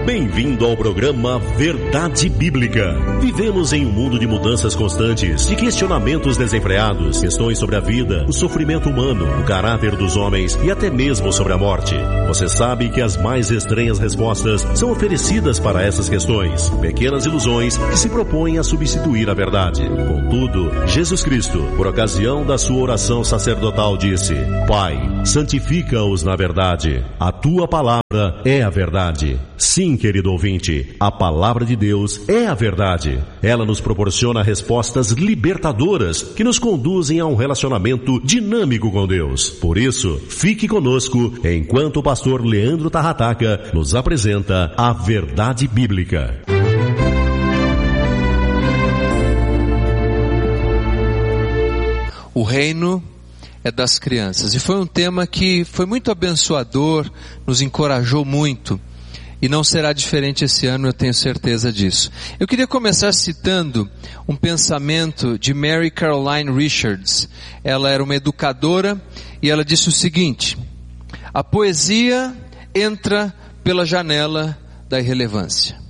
Bem-vindo ao programa Verdade Bíblica. Vivemos em um mundo de mudanças constantes, de questionamentos desenfreados, questões sobre a vida, o sofrimento humano, o caráter dos homens e até mesmo sobre a morte. Você sabe que as mais estranhas respostas são oferecidas para essas questões, pequenas ilusões que se propõem a substituir a verdade. Contudo, Jesus Cristo, por ocasião da sua oração sacerdotal, disse: Pai, santifica-os na verdade. A tua palavra é a verdade. Sim, querido ouvinte, a palavra de Deus é a verdade. Ela nos proporciona respostas libertadoras que nos conduzem a um relacionamento dinâmico com Deus. Por isso, fique conosco enquanto o pastor Leandro Tarrataca nos apresenta a Verdade Bíblica. O reino é das crianças. E foi um tema que foi muito abençoador, nos encorajou muito. E não será diferente esse ano, eu tenho certeza disso. Eu queria começar citando um pensamento de Mary Caroline Richards. Ela era uma educadora e ela disse o seguinte: a poesia entra pela janela da irrelevância.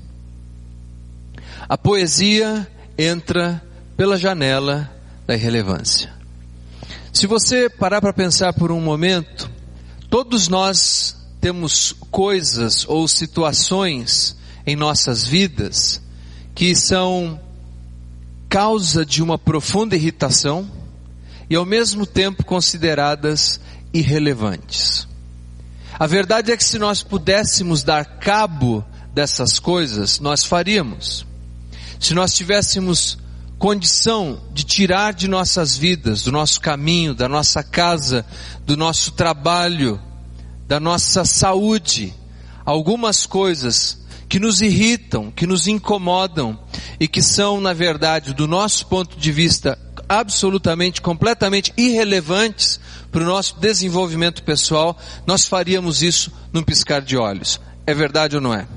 A poesia entra pela janela da irrelevância. Se você parar para pensar por um momento, todos nós temos coisas ou situações em nossas vidas que são causa de uma profunda irritação e ao mesmo tempo consideradas irrelevantes. A verdade é que se nós pudéssemos dar cabo dessas coisas, nós faríamos. Se nós tivéssemos condição de tirar de nossas vidas, do nosso caminho, da nossa casa, do nosso trabalho, da nossa saúde, algumas coisas que nos irritam, que nos incomodam e que são, na verdade, do nosso ponto de vista, absolutamente, completamente irrelevantes para o nosso desenvolvimento pessoal, nós faríamos isso num piscar de olhos. É verdade ou não é?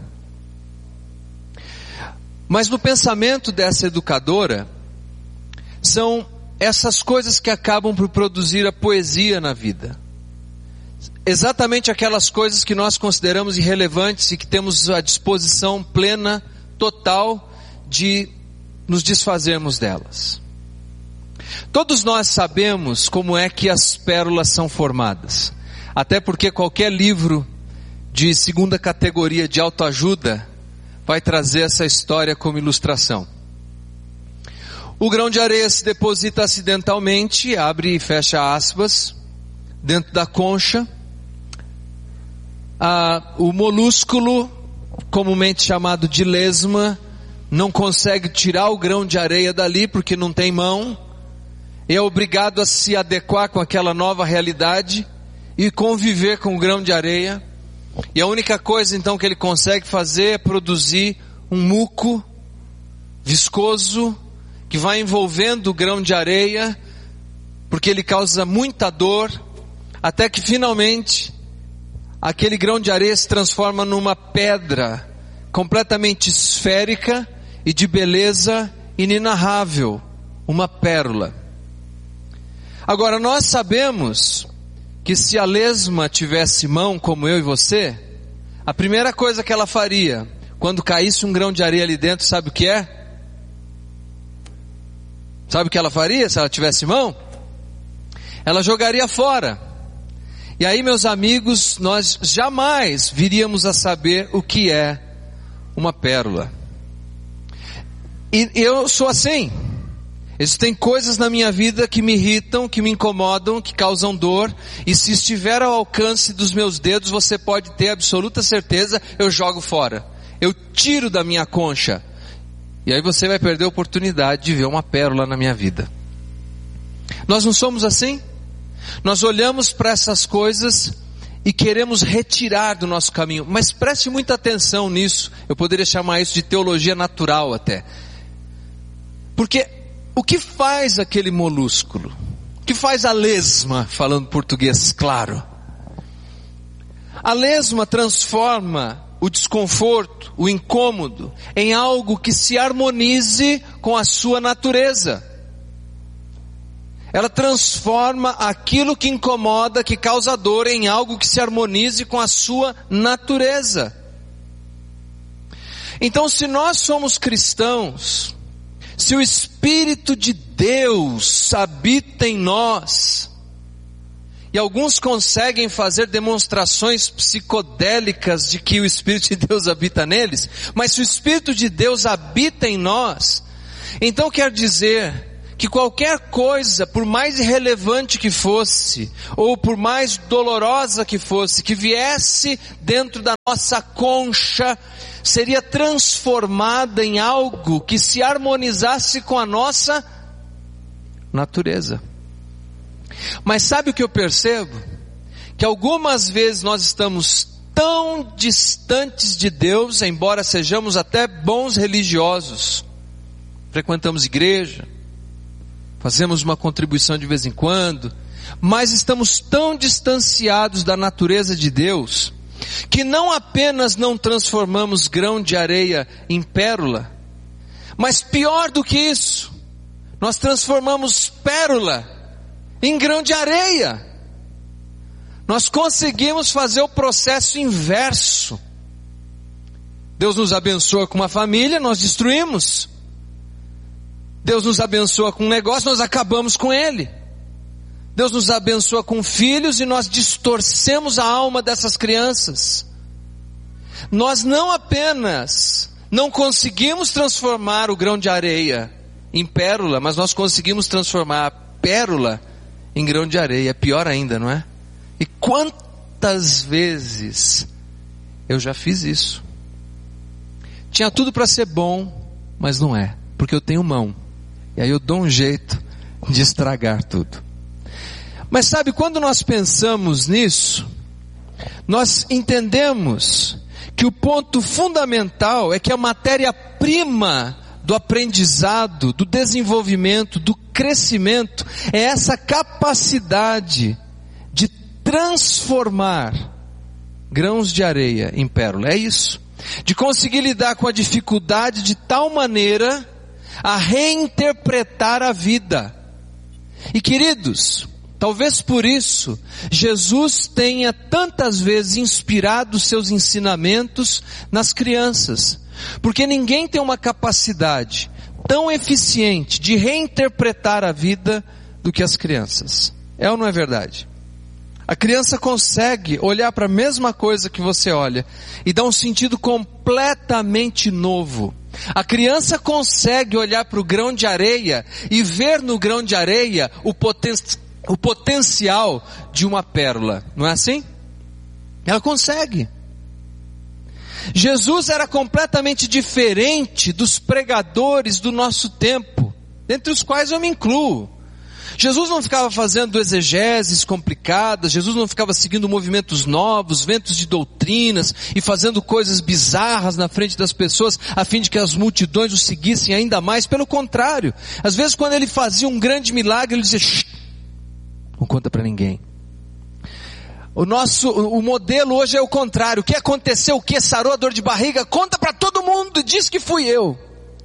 Mas no pensamento dessa educadora, são essas coisas que acabam por produzir a poesia na vida. Exatamente aquelas coisas que nós consideramos irrelevantes e que temos a disposição plena, total, de nos desfazermos delas. Todos nós sabemos como é que as pérolas são formadas. Até porque qualquer livro de segunda categoria de autoajuda vai trazer essa história como ilustração. O grão de areia se deposita acidentalmente, abre e fecha aspas, dentro da concha. O molúsculo, comumente chamado de lesma, não consegue tirar o grão de areia dali porque não tem mão. É obrigado a se adequar com aquela nova realidade e conviver com o grão de areia. E a única coisa então que ele consegue fazer é produzir um muco viscoso que vai envolvendo o grão de areia, porque ele causa muita dor, até que finalmente aquele grão de areia se transforma numa pedra completamente esférica e de beleza inenarrável, uma pérola. Agora nós sabemos que se a lesma tivesse mão como eu e você, a primeira coisa que ela faria quando caísse um grão de areia ali dentro, sabe o que é? Sabe o que ela faria se ela tivesse mão? Ela jogaria fora. E aí, meus amigos, nós jamais viríamos a saber o que é uma pérola. E eu sou assim. Existem coisas na minha vida que me irritam, que me incomodam, que causam dor. E se estiver ao alcance dos meus dedos, você pode ter absoluta certeza, eu jogo fora. Eu tiro da minha concha. E aí você vai perder a oportunidade de ver uma pérola na minha vida. Nós não somos assim? Nós olhamos para essas coisas e queremos retirar do nosso caminho. Mas preste muita atenção nisso. Eu poderia chamar isso de teologia natural até. Porque o que faz aquele molúsculo? O que faz a lesma, falando português claro? A lesma transforma o desconforto, o incômodo, em algo que se harmonize com a sua natureza. Ela transforma aquilo que incomoda, que causa dor, em algo que se harmonize com a sua natureza. Então, se nós somos cristãos, se o Espírito de Deus habita em nós, e alguns conseguem fazer demonstrações psicodélicas de que o Espírito de Deus habita neles, mas se o Espírito de Deus habita em nós, então quer dizer que qualquer coisa, por mais irrelevante que fosse, ou por mais dolorosa que fosse, que viesse dentro da nossa concha, seria transformada em algo que se harmonizasse com a nossa natureza. Mas sabe o que eu percebo? Que algumas vezes nós estamos tão distantes de Deus, embora sejamos até bons religiosos, frequentamos igreja, fazemos uma contribuição de vez em quando, mas estamos tão distanciados da natureza de Deus, que não apenas não transformamos grão de areia em pérola, mas pior do que isso, nós transformamos pérola em grão de areia. Nós conseguimos fazer o processo inverso. Deus nos abençoa com uma família, nós destruímos. Deus nos abençoa com um negócio, nós acabamos com ele. Deus nos abençoa com filhos e nós distorcemos a alma dessas crianças. Nós não apenas não conseguimos transformar o grão de areia em pérola, mas nós conseguimos transformar a pérola em grão de areia. É pior ainda, não é? E quantas vezes eu já fiz isso? Tinha tudo para ser bom, mas não é, porque eu tenho mão. E aí eu dou um jeito de estragar tudo. Mas sabe, quando nós pensamos nisso, nós entendemos que o ponto fundamental é que a matéria-prima do aprendizado, do desenvolvimento, do crescimento, é essa capacidade de transformar grãos de areia em pérola. É isso. De conseguir lidar com a dificuldade de tal maneira a reinterpretar a vida. E queridos, talvez por isso Jesus tenha tantas vezes inspirado seus ensinamentos nas crianças. Porque ninguém tem uma capacidade tão eficiente de reinterpretar a vida do que as crianças. É ou não é verdade? A criança consegue olhar para a mesma coisa que você olha e dar um sentido completamente novo. A criança consegue olhar para o grão de areia e ver no grão de areia o potencial de uma pérola. Não é assim? Ela consegue. Jesus era completamente diferente dos pregadores do nosso tempo, dentre os quais eu me incluo. Jesus não ficava fazendo exegeses complicadas, Jesus não ficava seguindo movimentos novos, ventos de doutrinas e fazendo coisas bizarras na frente das pessoas a fim de que as multidões o seguissem ainda mais. Pelo contrário, às vezes quando ele fazia um grande milagre, ele dizia: não conta para ninguém. O modelo hoje é o contrário. O que aconteceu? O que? Sarou a dor de barriga? Conta para todo mundo, diz que fui eu.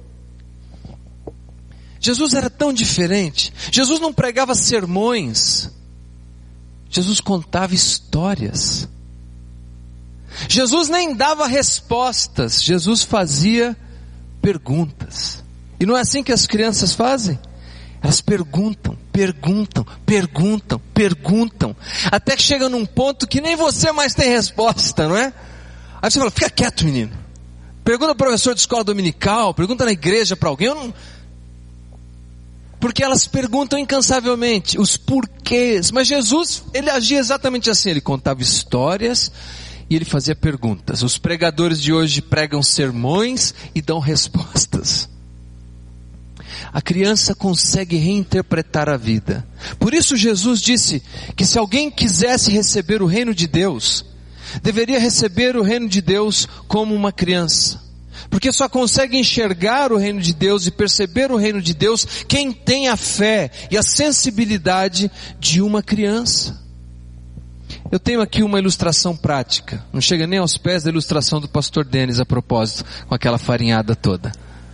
Jesus era tão diferente. Jesus não pregava sermões. Jesus contava histórias. Jesus nem dava respostas. Jesus fazia perguntas. E não é assim que as crianças fazem? Elas perguntam, até que chega num ponto que nem você mais tem resposta, não é? Aí você fala: fica quieto, menino. Pergunta ao professor de escola dominical, pergunta na igreja para alguém. Porque elas perguntam incansavelmente os porquês. Mas Jesus, ele agia exatamente assim. Ele contava histórias e ele fazia perguntas. Os pregadores de hoje pregam sermões e dão respostas. A criança consegue reinterpretar a vida. Por isso Jesus disse que se alguém quisesse receber o reino de Deus, deveria receber o reino de Deus como uma criança. Porque só consegue enxergar o reino de Deus e perceber o reino de Deus quem tem a fé e a sensibilidade de uma criança. Eu tenho aqui uma ilustração prática. Não chega nem aos pés da ilustração do pastor Denis a propósito, com aquela farinhada toda.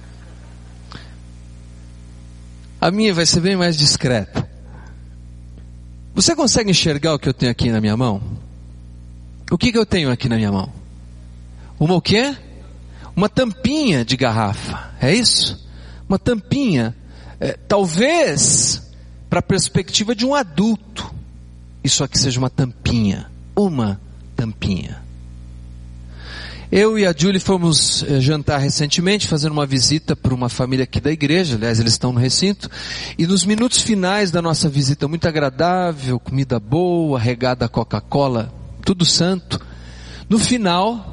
A minha vai ser bem mais discreta. Você consegue enxergar o que eu tenho aqui na minha mão? O que eu tenho aqui na minha mão? Uma o quê? uma tampinha de garrafa, é isso? Uma tampinha, talvez para a perspectiva de um adulto, isso aqui seja uma tampinha. Eu e a Julie fomos jantar recentemente, fazendo uma visita para uma família aqui da igreja, aliás eles estão no recinto, e nos minutos finais da nossa visita, muito agradável, comida boa, regada a Coca-Cola, tudo santo, no final,